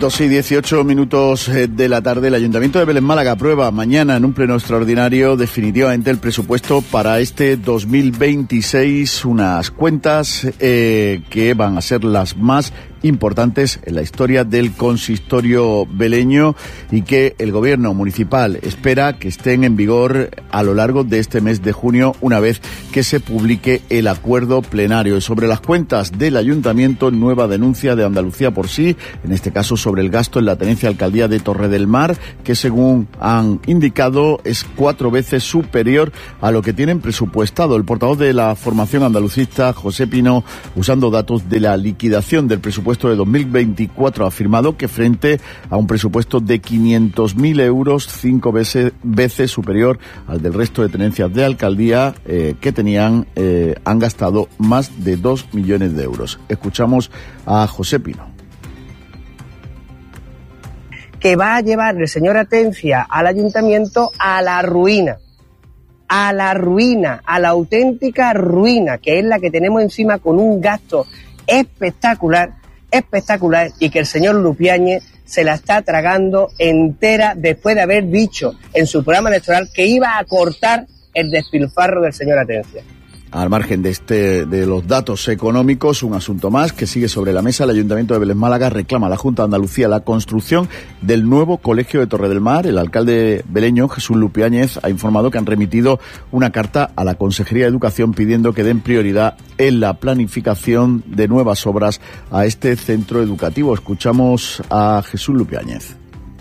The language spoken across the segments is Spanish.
2:18 de la tarde, el Ayuntamiento de Vélez Málaga aprueba mañana en un pleno extraordinario definitivamente el presupuesto para este 2026, unas cuentas que van a ser las más importantes en la historia del consistorio veleño y que el gobierno municipal espera que estén en vigor a lo largo de este mes de junio, una vez que se publique el acuerdo plenario. Y sobre las cuentas del ayuntamiento, nueva denuncia de Andalucía por sí, en este caso sobre el gasto en la tenencia alcaldía de Torredemar, que según han indicado es 4 veces superior a lo que tienen presupuestado. El portavoz de la formación andalucista, José Pino, usando datos de la liquidación del presupuesto de 2024, ha afirmado que frente a un presupuesto de 500.000 euros, 5 veces superior al del resto de tenencias de alcaldía que tenían, han gastado más de 2 millones de euros. Escuchamos a José Pino. Que va a llevar el señor Atencia al ayuntamiento a la ruina, a la auténtica ruina, que es la que tenemos encima, con un gasto espectacular, y que el señor Lupiáñez se la está tragando entera después de haber dicho en su programa electoral que iba a cortar el despilfarro del señor Atencia. Al margen de los datos económicos, un asunto más que sigue sobre la mesa. El Ayuntamiento de Vélez Málaga reclama a la Junta de Andalucía la construcción del nuevo colegio de Torredemar. El alcalde veleño, Jesús Lupiáñez, ha informado que han remitido una carta a la Consejería de Educación pidiendo que den prioridad en la planificación de nuevas obras a este centro educativo. Escuchamos a Jesús Lupiáñez.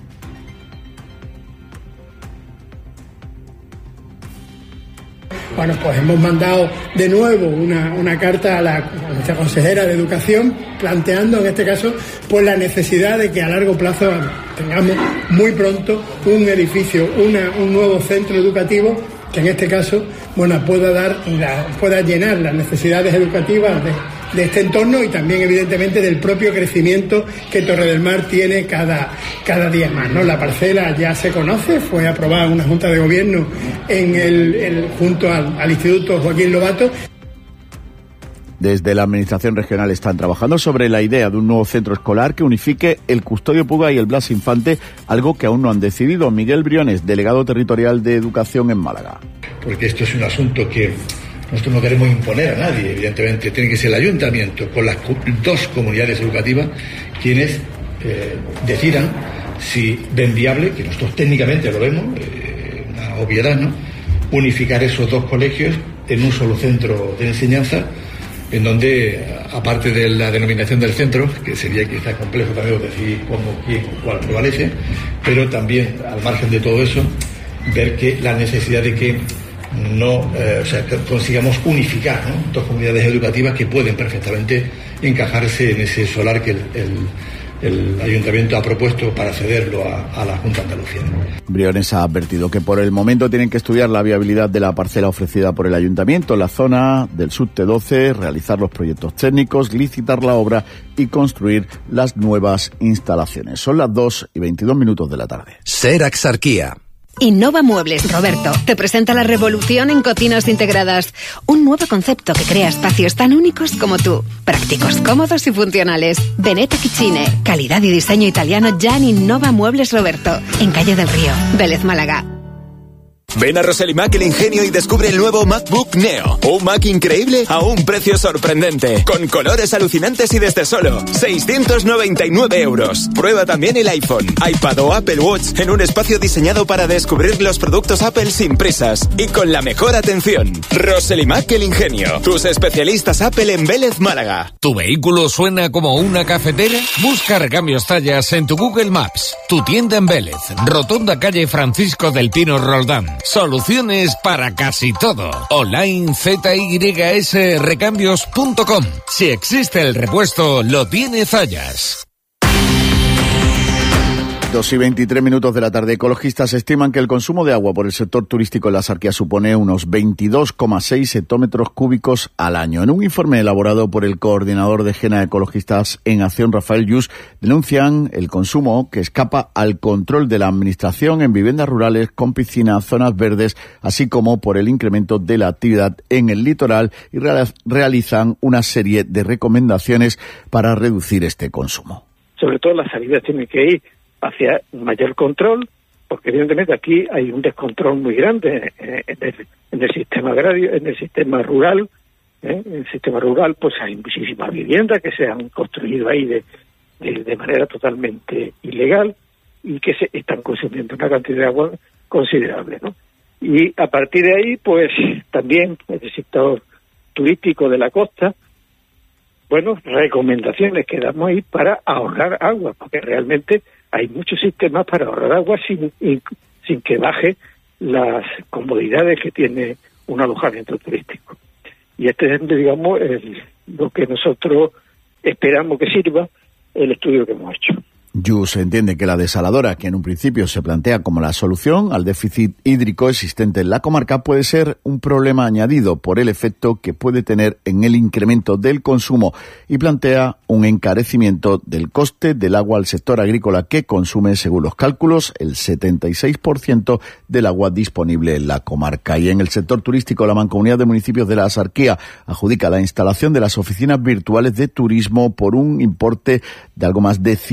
Bueno, pues hemos mandado de nuevo una carta a nuestra consejera de Educación, planteando en este caso pues la necesidad de que a largo plazo tengamos muy pronto un edificio, un nuevo centro educativo que en este caso, bueno, pueda llenar las necesidades educativas de este entorno y también evidentemente del propio crecimiento que Torredemar tiene cada día más, ¿no? La parcela ya se conoce, fue aprobada en una Junta de Gobierno junto al Instituto Joaquín Lobato. Desde la Administración Regional están trabajando sobre la idea de un nuevo centro escolar que unifique el Custodio Puga y el Blas Infante, algo que aún no han decidido. Miguel Briones, delegado territorial de Educación en Málaga. Porque esto es un asunto que nosotros no queremos imponer a nadie, evidentemente. Tiene que ser el ayuntamiento con las 2 comunidades educativas quienes decidan si ven viable, que nosotros técnicamente lo vemos, una obviedad, ¿no?, unificar esos 2 colegios en un solo centro de enseñanza, en donde, aparte de la denominación del centro, que sería quizás complejo también decidir cuál prevalece, pero también, al margen de todo eso, ver que la necesidad de que que consigamos unificar, ¿no?, 2 comunidades educativas que pueden perfectamente encajarse en ese solar que el ayuntamiento ha propuesto para cederlo a la Junta de Andalucía. Briones ha advertido que por el momento tienen que estudiar la viabilidad de la parcela ofrecida por el ayuntamiento en la zona del subte 12, realizar los proyectos técnicos, licitar la obra y construir las nuevas instalaciones. Son las 2:22 de la tarde. Ser Axarquía. Innova Muebles, Roberto, te presenta la revolución en cocinas integradas. Un nuevo concepto que crea espacios tan únicos como tú. Prácticos, cómodos y funcionales. Veneta Kitchine, calidad y diseño italiano ya en Innova Muebles, Roberto. En Calle del Río, Vélez, Málaga. Ven a Roselimac El Ingenio y descubre el nuevo MacBook Neo. Un Mac increíble a un precio sorprendente. Con colores alucinantes y desde solo 699 euros. Prueba también el iPhone, iPad o Apple Watch en un espacio diseñado para descubrir los productos Apple sin prisas y con la mejor atención. Roselimac El Ingenio. Tus especialistas Apple en Vélez, Málaga. ¿Tu vehículo suena como una cafetera? Busca Recambios Zayas en tu Google Maps. Tu tienda en Vélez. Rotonda calle Francisco del Pino Roldán. Soluciones para casi todo. Online ZYSrecambios.com. Si existe el repuesto, lo tiene Zayas. 2:23 de la tarde. Ecologistas estiman que el consumo de agua por el sector turístico en la Axarquía supone unos 22,6 hectómetros cúbicos al año. En un informe elaborado por el coordinador de GENA Ecologistas en Acción, Rafael Yus, denuncian el consumo que escapa al control de la Administración en viviendas rurales con piscinas, zonas verdes, así como por el incremento de la actividad en el litoral, y realizan una serie de recomendaciones para reducir este consumo. sobre todo las salidas tienen que ir hacia mayor control, porque evidentemente aquí hay un descontrol muy grande en el sistema agrario, en el sistema rural. En el sistema rural pues hay muchísimas viviendas que se han construido ahí de manera totalmente ilegal y que se están consumiendo una cantidad de agua considerable, ¿no? Y a partir de ahí, pues también el sector turístico de la costa, bueno, recomendaciones que damos ahí para ahorrar agua, porque realmente hay muchos sistemas para ahorrar agua sin que baje las comodidades que tiene un alojamiento turístico. Y este es, digamos, lo que nosotros esperamos que sirva el estudio que hemos hecho. Yus entiende que la desaladora, que en un principio se plantea como la solución al déficit hídrico existente en la comarca, puede ser un problema añadido por el efecto que puede tener en el incremento del consumo, y plantea un encarecimiento del coste del agua al sector agrícola, que consume, según los cálculos, el 76% del agua disponible en la comarca. Y en el sector turístico, la Mancomunidad de Municipios de la Axarquía adjudica la instalación de las oficinas virtuales de turismo por un importe de algo más de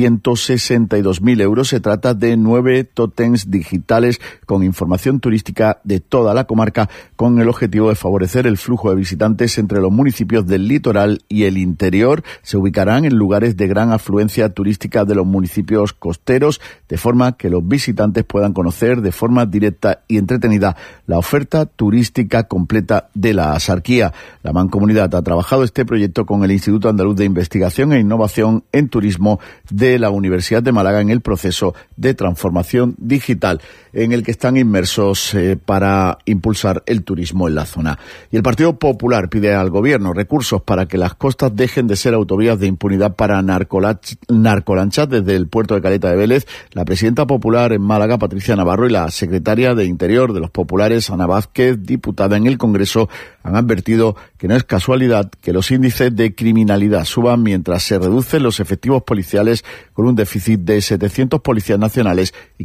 162.000 euros. Se trata de 9 tótems digitales con información turística de toda la comarca, con el objetivo de favorecer el flujo de visitantes entre los municipios del litoral y el interior. Se ubicarán en lugares de gran afluencia turística de los municipios costeros, de forma que los visitantes puedan conocer de forma directa y entretenida la oferta turística completa de la Axarquía. La Mancomunidad ha trabajado este proyecto con el Instituto Andaluz de Investigación e Innovación en Turismo de la Universidad de Málaga en el proceso de transformación digital en el que están inmersos para impulsar el turismo en la zona. Y el Partido Popular pide al Gobierno recursos para que las costas dejen de ser autovías de impunidad para narcolanchas. Desde el puerto de Caleta de Vélez, la presidenta popular en Málaga, Patricia Navarro, y la secretaria de Interior de los populares, Ana Vázquez, diputada en el Congreso, han advertido que no es casualidad que los índices de criminalidad suban mientras se reducen los efectivos policiales, con un déficit de 700 policías nacionales y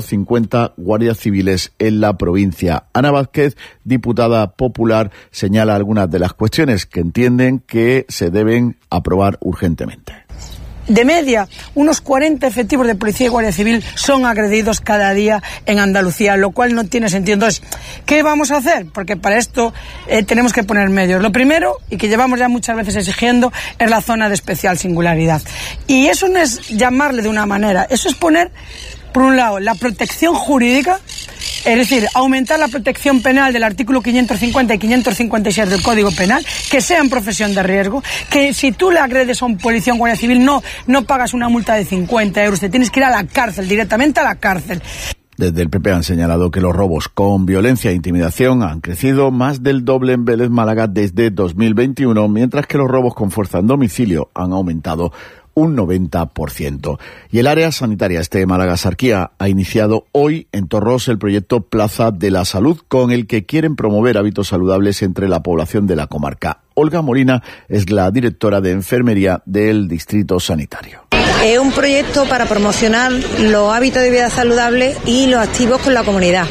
550 guardias civiles en la provincia. Ana Vázquez, diputada popular, señala algunas de las cuestiones que entienden que se deben aprobar urgentemente. De media, unos 40 efectivos de policía y guardia civil son agredidos cada día en Andalucía, lo cual no tiene sentido. Entonces, ¿qué vamos a hacer? Porque para esto tenemos que poner medios. Lo primero, y que llevamos ya muchas veces exigiendo, es la zona de especial singularidad. Y eso no es llamarle de una manera, eso es poner, por un lado, la protección jurídica, es decir, aumentar la protección penal del artículo 550 y 556 del Código Penal, que sea en profesión de riesgo, que si tú le agredes a un policía o un guardia civil no pagas una multa de 50 euros, te tienes que ir a la cárcel, directamente a la cárcel. Desde el PP han señalado que los robos con violencia e intimidación han crecido más del doble en Vélez Málaga desde 2021, mientras que los robos con fuerza en domicilio han aumentado un 90%. Y el área sanitaria Málaga Axarquía ha iniciado hoy en Torros el proyecto Plaza de la Salud, con el que quieren promover hábitos saludables entre la población de la comarca. Olga Molina es la directora de enfermería del distrito sanitario. Es un proyecto para promocionar los hábitos de vida saludable y los activos con la comunidad.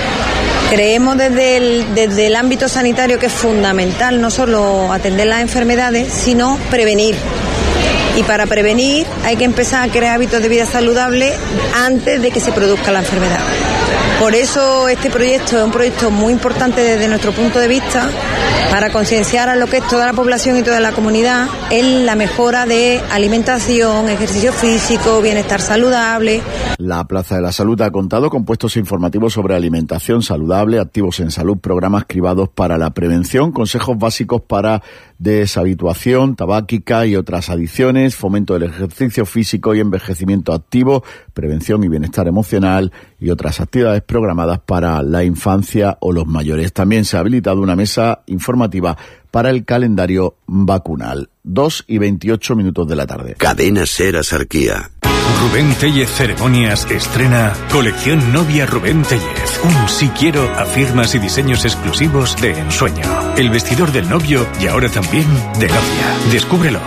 Creemos desde el ámbito sanitario que es fundamental no solo atender las enfermedades, sino prevenir. Y para prevenir hay que empezar a crear hábitos de vida saludable antes de que se produzca la enfermedad. Por eso este proyecto es un proyecto muy importante desde nuestro punto de vista, para concienciar a lo que es toda la población y toda la comunidad en la mejora de alimentación, ejercicio físico, bienestar saludable. La Plaza de la Salud ha contado con puestos informativos sobre alimentación saludable, activos en salud, programas cribados para la prevención, consejos básicos para deshabituación tabáquica y otras adicciones, fomento del ejercicio físico y envejecimiento activo, prevención y bienestar emocional y otras actividades programadas para la infancia o los mayores. También se ha habilitado una mesa informativa para el calendario vacunal. 2:28 de la tarde. Cadena Ser Axarquía. Rubén Tellez Ceremonias estrena Colección Novia Rubén Tellez. Un sí quiero a firmas y diseños exclusivos de ensueño. El vestidor del novio y ahora también de novia. Descúbrelo.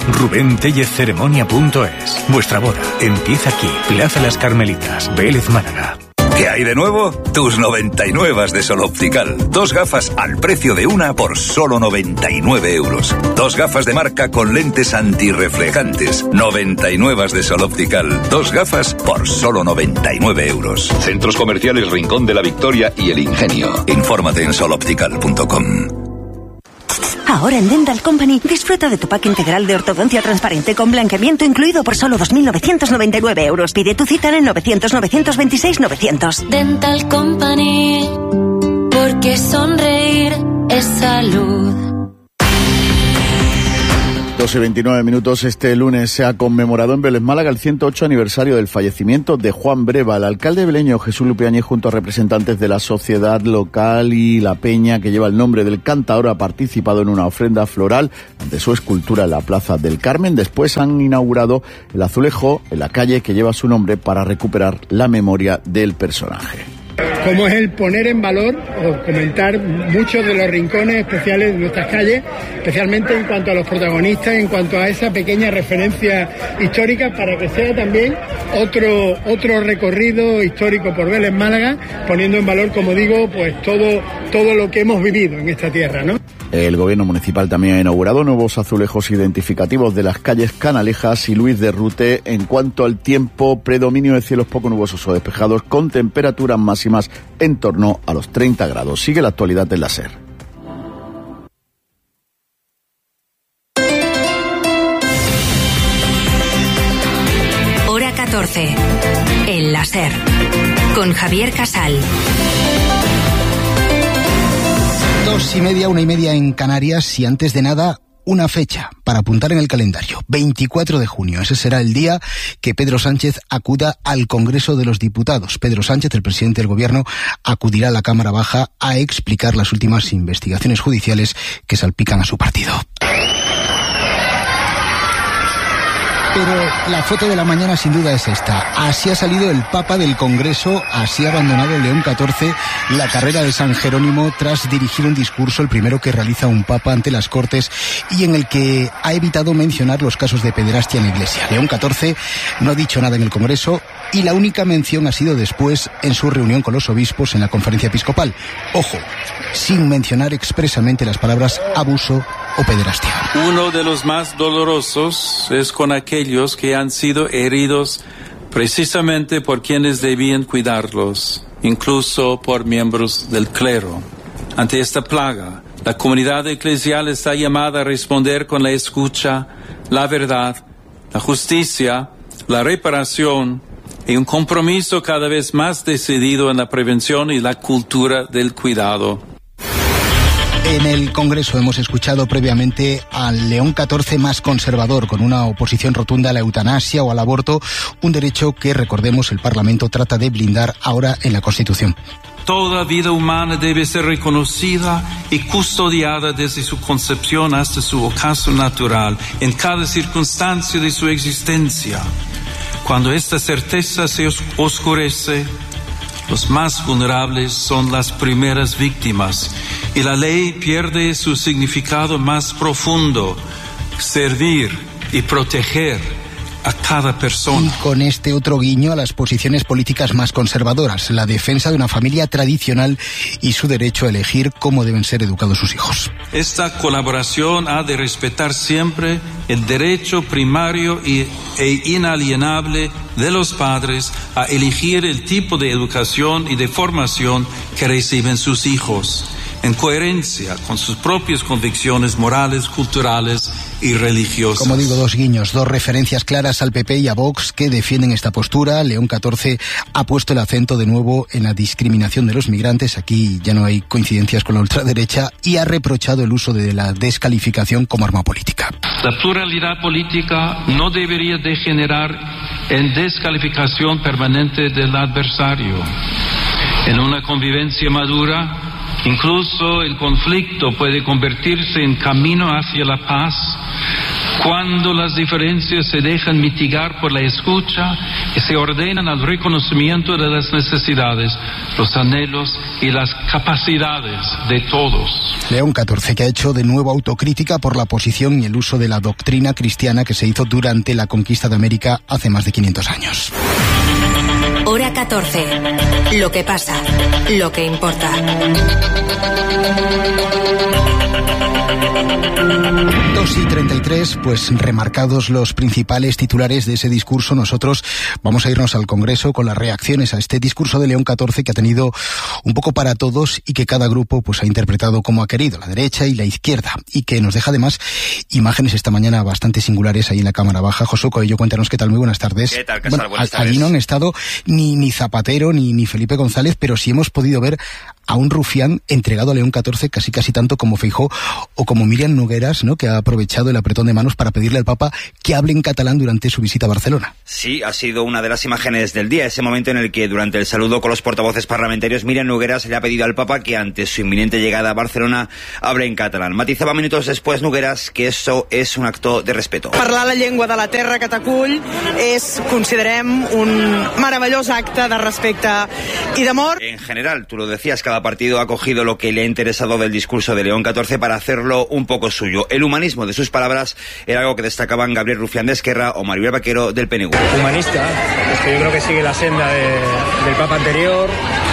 RubénTellezCeremonia.es. Vuestra boda empieza aquí. Plaza Las Carmelitas, Vélez, Málaga. ¿Qué hay de nuevo? Tus 99 de Sol Optical. 2 gafas al precio de una por solo 99 euros. 2 gafas de marca con lentes antirreflejantes. 99 de Sol Optical. 2 gafas por solo 99 euros. Centros comerciales Rincón de la Victoria y El Ingenio. Infórmate en soloptical.com. Ahora en Dental Company disfruta de tu pack integral de ortodoncia transparente con blanqueamiento incluido por solo 2.999 euros. Pide tu cita en el 900-926-900. Dental Company, porque sonreír es salud. 12:29 minutos. Este lunes se ha conmemorado en Vélez Málaga el 108 aniversario del fallecimiento de Juan Breva. El alcalde veleño Jesús Lupiáñez, junto a representantes de la sociedad local y la peña que lleva el nombre del cantaor, ha participado en una ofrenda floral ante su escultura en la Plaza del Carmen. Después han inaugurado el azulejo en la calle que lleva su nombre para recuperar la memoria del personaje. Como es el poner en valor o comentar muchos de los rincones especiales de nuestras calles, especialmente en cuanto a los protagonistas, en cuanto a esa pequeña referencia histórica, para que sea también otro recorrido histórico por Vélez Málaga, poniendo en valor, como digo, pues todo lo que hemos vivido en esta tierra, ¿no? El gobierno municipal también ha inaugurado nuevos azulejos identificativos de las calles Canalejas y Luis de Rute. En cuanto al tiempo, predominio de cielos poco nubosos o despejados con temperaturas máximas en torno a los 30 grados. Sigue la actualidad en la SER. Hora 14. En la SER. Con Javier Casal. 2:30, 1:30 en Canarias y antes de nada, una fecha para apuntar en el calendario. 24 de junio. Ese será el día que Pedro Sánchez acuda al Congreso de los Diputados. Pedro Sánchez, el presidente del Gobierno, acudirá a la Cámara Baja a explicar las últimas investigaciones judiciales que salpican a su partido. Pero la foto de la mañana sin duda es esta. Así ha salido el Papa del Congreso, así ha abandonado León XIV la carrera de San Jerónimo tras dirigir un discurso, el primero que realiza un Papa ante las Cortes, y en el que ha evitado mencionar los casos de pederastia en la Iglesia. León XIV no ha dicho nada en el Congreso y la única mención ha sido después en su reunión con los obispos en la conferencia episcopal. Ojo, sin mencionar expresamente las palabras abuso o pederastia. Uno de los más dolorosos es con aquellos que han sido heridos precisamente por quienes debían cuidarlos, incluso por miembros del clero. Ante esta plaga, la comunidad eclesial está llamada a responder con la escucha, la verdad, la justicia, la reparación y un compromiso cada vez más decidido en la prevención y la cultura del cuidado. En el Congreso hemos escuchado previamente al León XIV más conservador, con una oposición rotunda a la eutanasia o al aborto, un derecho que, recordemos, el Parlamento trata de blindar ahora en la Constitución. Toda vida humana debe ser reconocida y custodiada desde su concepción hasta su ocaso natural, en cada circunstancia de su existencia. Cuando esta certeza se oscurece, los más vulnerables son las primeras víctimas y la ley pierde su significado más profundo, servir y proteger a cada persona. Y con este otro guiño a las posiciones políticas más conservadoras, la defensa de una familia tradicional y su derecho a elegir cómo deben ser educados sus hijos. Esta colaboración ha de respetar siempre el derecho primario e inalienable de los padres a elegir el tipo de educación y de formación que reciben sus hijos, en coherencia con sus propias convicciones morales, culturales y religiosas. Como digo, dos guiños, dos referencias claras al PP y a Vox que defienden esta postura. León XIV ha puesto el acento de nuevo en la discriminación de los migrantes. Aquí ya no hay coincidencias con la ultraderecha, y ha reprochado el uso de la descalificación como arma política. La pluralidad política no debería degenerar en descalificación permanente del adversario. En una convivencia madura, incluso el conflicto puede convertirse en camino hacia la paz cuando las diferencias se dejan mitigar por la escucha y se ordenan al reconocimiento de las necesidades, los anhelos y las capacidades de todos. León XIV, que ha hecho de nuevo autocrítica por la posición y el uso de la doctrina cristiana que se hizo durante la conquista de América hace más de 500 años. Hora 14. Lo que pasa, lo que importa. 2:33, pues remarcados los principales titulares de ese discurso, nosotros vamos a irnos al Congreso con las reacciones a este discurso de León XIV que ha tenido un poco para todos y que cada grupo pues ha interpretado como ha querido, la derecha y la izquierda, y que nos deja además imágenes esta mañana bastante singulares ahí en la Cámara Baja. Josué Coello, cuéntanos qué tal, muy buenas tardes. ¿Qué tal, Casal? Buenas tardes. Allí no han estado ni Zapatero ni Felipe González, pero sí hemos podido ver a un rufián entregado a León XIV casi tanto como Feijóo o como Míriam Nogueras, ¿no?, que ha aprovechado el apretón de manos para pedirle al Papa que hable en catalán durante su visita a Barcelona. Sí, ha sido una de las imágenes del día, ese momento en el que durante el saludo con los portavoces parlamentarios Míriam Nogueras le ha pedido al Papa que ante su inminente llegada a Barcelona hable en catalán. Matizaba minutos después Nogueras que eso es un acto de respeto. Parlar la llengua de la terra que t'acull és, considerem, un meravellós acte de respecte i d'amor. En general, tú lo decías, cada partido ha cogido lo que le ha interesado del discurso de León XIV para hacerlo un poco suyo. El humanismo de sus palabras era algo que destacaban Gabriel Rufián de Esquerra o Maribel Vaquero del PNV. Humanista, es que yo creo que sigue la senda del Papa anterior.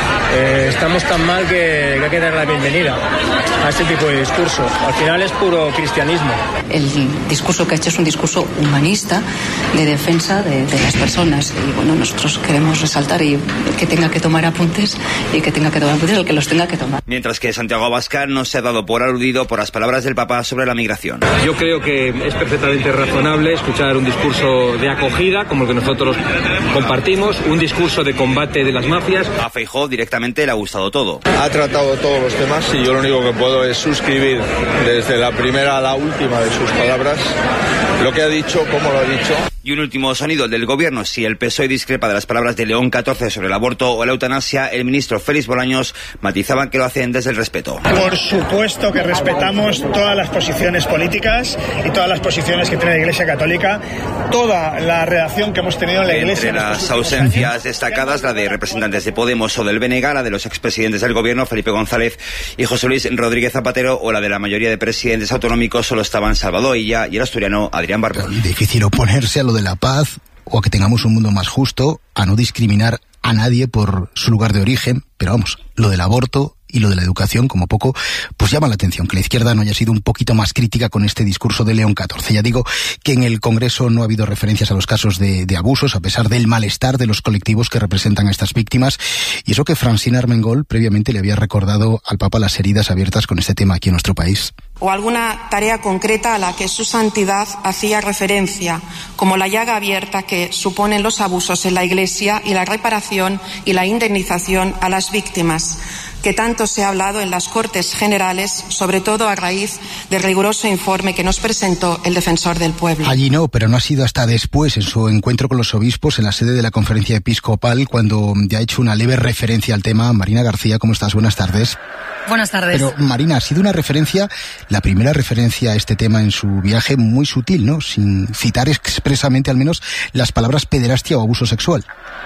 Estamos tan mal que hay que dar la bienvenida a este tipo de discurso. Al final es puro cristianismo. El discurso que ha hecho es un discurso humanista de defensa de las personas. Y bueno, nosotros queremos resaltar y que tenga que tomar apuntes y que tenga que tomar apuntes el que los tenga que tomar. Mientras que Santiago Abascal no se ha dado por aludido por las palabras del Papa sobre la migración. Yo creo que es perfectamente razonable escuchar un discurso de acogida como el que nosotros compartimos, un discurso de combate de las mafias. A Feijóo directamente le ha gustado todo. Ha tratado todos los temas y yo lo único que puedo es suscribir desde la primera a la última de sus palabras, lo que ha dicho, cómo lo ha dicho. Y un último sonido, el del gobierno. Si el PSOE discrepa de las palabras de León XIV sobre el aborto o la eutanasia, el ministro Félix Bolaños matizaba que lo hacen desde el respeto. Por supuesto que respetamos todas las posiciones políticas y todas las posiciones que tiene la Iglesia Católica, toda la redacción que hemos tenido en la Iglesia. Entre las ausencias destacadas, la de representantes de Podemos o del BNG, la de los expresidentes del gobierno, Felipe González y José Luis Rodríguez Zapatero, o la de la mayoría de presidentes autonómicos, solo estaban Salvador Illa y el asturiano Adrián Barbón. Difícil oponerse a lo de la paz o a que tengamos un mundo más justo, a no discriminar a nadie por su lugar de origen, pero vamos, lo del aborto y lo de la educación, como poco, pues llama la atención que la izquierda no haya sido un poquito más crítica con este discurso de León XIV. Ya digo que en el Congreso no ha habido referencias a los casos de abusos, a pesar del malestar de los colectivos que representan a estas víctimas, y eso que Francina Armengol previamente le había recordado al Papa las heridas abiertas con este tema aquí en nuestro país. O alguna tarea concreta a la que su santidad hacía referencia, como la llaga abierta que suponen los abusos en la Iglesia y la reparación y la indemnización a las víctimas, que tanto se ha hablado en las Cortes Generales, sobre todo a raíz del riguroso informe que nos presentó el Defensor del Pueblo. Allí no, pero no ha sido hasta después, en su encuentro con los obispos en la sede de la Conferencia Episcopal, cuando ya ha hecho una leve referencia al tema. Marina García, ¿cómo estás? Buenas tardes. Buenas tardes. Pero, Marina, ha sido una referencia, la primera referencia a este tema en su viaje, muy sutil, ¿no? Sin citar expresamente, al menos, las palabras pederastia o abuso sexual.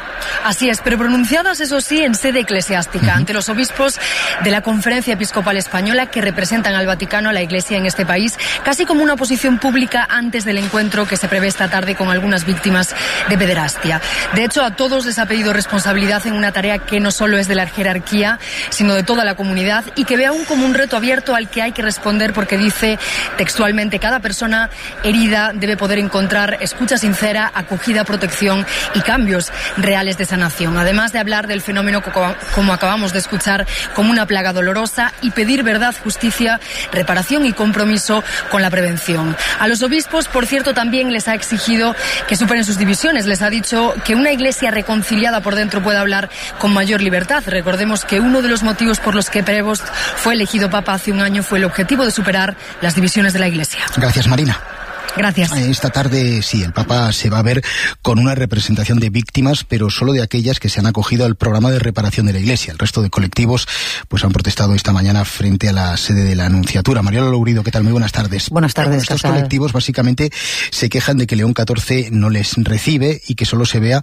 Así es, pero pronunciadas, eso sí, en sede eclesiástica, ante los obispos de la Conferencia Episcopal Española que representan al Vaticano, a la Iglesia en este país, casi como una posición pública antes del encuentro que se prevé esta tarde con algunas víctimas de pederastia. De hecho, a todos les ha pedido responsabilidad en una tarea que no solo es de la jerarquía, sino de toda la comunidad, y que ve aún como un reto abierto al que hay que responder, porque dice textualmente: cada persona herida debe poder encontrar escucha sincera, acogida, protección y cambios reales de sanación, además de hablar del fenómeno como acabamos de escuchar como una plaga dolorosa y pedir verdad, justicia, reparación y compromiso con la prevención. A los obispos, por cierto, también les ha exigido que superen sus divisiones. Les ha dicho que una Iglesia reconciliada por dentro puede hablar con mayor libertad. Recordemos que uno de los motivos por los que Prevost fue elegido Papa hace un año fue el objetivo de superar las divisiones de la Iglesia. Gracias, Marina. Gracias. Esta tarde, sí, el Papa se va a ver con una representación de víctimas, pero solo de aquellas que se han acogido al programa de reparación de la Iglesia. El resto de colectivos pues han protestado esta mañana frente a la sede de la Anunciatura. Mariola Lourido, ¿qué tal? Muy buenas tardes. Buenas tardes. Estos colectivos básicamente se quejan de que León XIV no les recibe y que solo se vea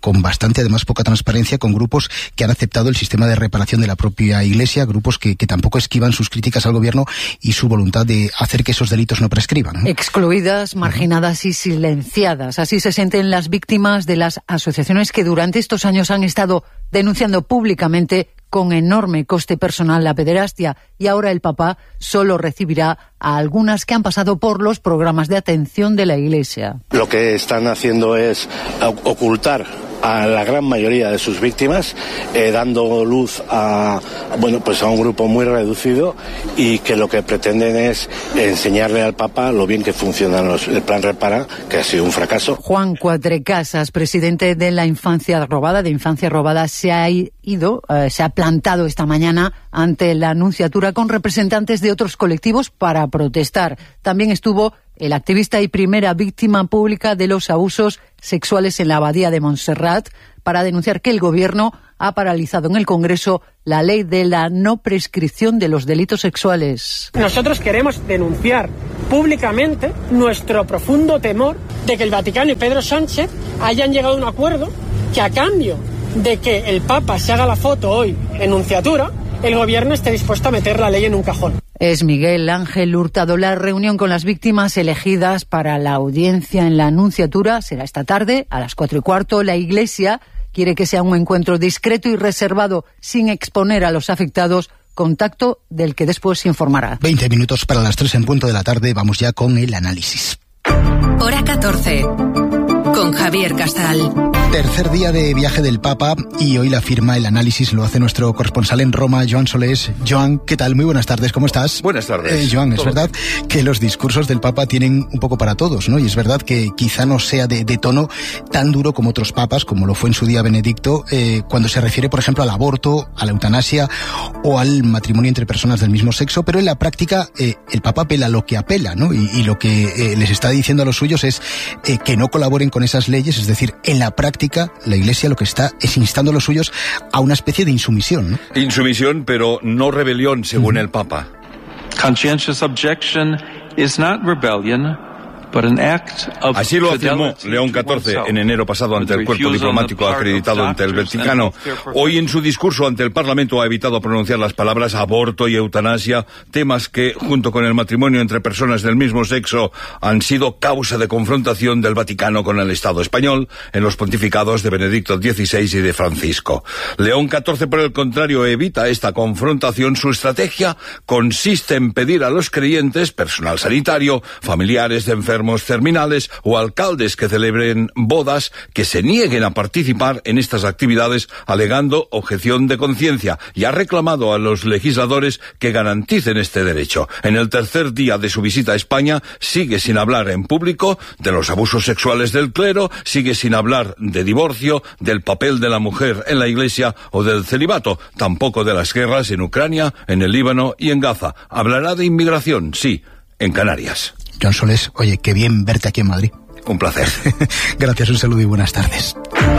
con bastante, además, poca transparencia, con grupos que han aceptado el sistema de reparación de la propia Iglesia, grupos que tampoco esquivan sus críticas al gobierno y su voluntad de hacer que esos delitos no prescriban, ¿no? Excluidas, marginadas y silenciadas. Así se sienten las víctimas de las asociaciones que durante estos años han estado denunciando públicamente con enorme coste personal la pederastia, y ahora el Papa solo recibirá a algunas que han pasado por los programas de atención de la Iglesia. Lo que están haciendo es ocultar a la gran mayoría de sus víctimas, dando luz a un grupo muy reducido, y que lo que pretenden es enseñarle al Papa lo bien que funciona el plan Repara, que ha sido un fracaso. Juan Cuatrecasas, presidente de la Infancia Robada, se ha plantado esta mañana ante la Nunciatura con representantes de otros colectivos para protestar. También estuvo el activista y primera víctima pública de los abusos sexuales en la Abadía de Montserrat, para denunciar que el gobierno ha paralizado en el Congreso la ley de la no prescripción de los delitos sexuales. Nosotros queremos denunciar públicamente nuestro profundo temor de que el Vaticano y Pedro Sánchez hayan llegado a un acuerdo que, a cambio de que el Papa se haga la foto hoy en Nunciatura, el gobierno esté dispuesto a meter la ley en un cajón. Es Miguel Ángel Hurtado. La reunión con las víctimas elegidas para la audiencia en la Nunciatura será esta tarde a las 4:15. La Iglesia quiere que sea un encuentro discreto y reservado, sin exponer a los afectados, contacto del que después se informará. 20 minutos para las 3 en punto de la tarde. Vamos ya con el análisis. Hora 14. Con Javier Casal. Tercer día de viaje del Papa, y hoy la firma, el análisis, lo hace nuestro corresponsal en Roma, Joan Solés. Joan, ¿qué tal? Muy buenas tardes, ¿cómo estás? Buenas tardes. Joan, es verdad que los discursos del Papa tienen un poco para todos, ¿no? Y es verdad que quizá no sea de tono tan duro como otros papas, como lo fue en su día Benedicto, cuando se refiere, por ejemplo, al aborto, a la eutanasia o al matrimonio entre personas del mismo sexo, pero en la práctica el Papa apela lo que apela, ¿no? Y lo que les está diciendo a los suyos es que no colaboren con esas leyes, es decir, en la práctica la Iglesia lo que está es instando a los suyos a una especie de insumisión, ¿no? Insumisión, pero no rebelión, según el Papa. Conscientious objection is not rebellion, Así lo afirmó León XIV en enero pasado ante el cuerpo diplomático acreditado ante el Vaticano. Hoy en su discurso ante el Parlamento ha evitado pronunciar las palabras aborto y eutanasia, temas que, junto con el matrimonio entre personas del mismo sexo, han sido causa de confrontación del Vaticano con el Estado español en los pontificados de Benedicto XVI y de Francisco. León XIV, por el contrario, evita esta confrontación. Su estrategia consiste en pedir a los creyentes, personal sanitario, familiares de enfermos terminales o alcaldes que celebren bodas, que se nieguen a participar en estas actividades alegando objeción de conciencia, y ha reclamado a los legisladores que garanticen este derecho. En el tercer día de su visita a España sigue sin hablar en público de los abusos sexuales del clero, sigue sin hablar de divorcio, del papel de la mujer en la Iglesia o del celibato, tampoco de las guerras en Ucrania, en el Líbano y en Gaza. Hablará de inmigración, sí, en Canarias. Joan Solés, oye, qué bien verte aquí en Madrid. Un placer. Gracias, un saludo y buenas tardes.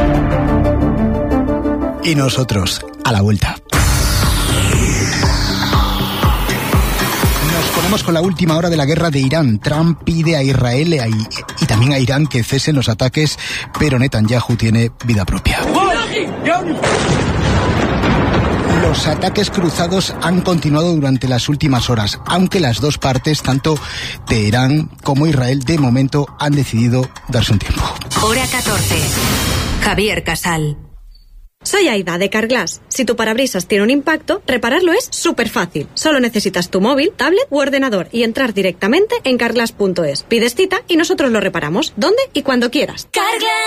Y nosotros, a la vuelta. Nos ponemos con la última hora de la guerra de Irán. Trump pide a Israel y también a Irán que cesen los ataques, pero Netanyahu tiene vida propia. Los ataques cruzados han continuado durante las últimas horas, aunque las dos partes, tanto Teherán como Israel, de momento han decidido darse un tiempo. Hora 14. Javier Casal. Soy Aida, de Carglass. Si tu parabrisas tiene un impacto, repararlo es súper fácil. Solo necesitas tu móvil, tablet u ordenador y entrar directamente en carglass.es. Pides cita y nosotros lo reparamos, donde y cuando quieras. Carglass.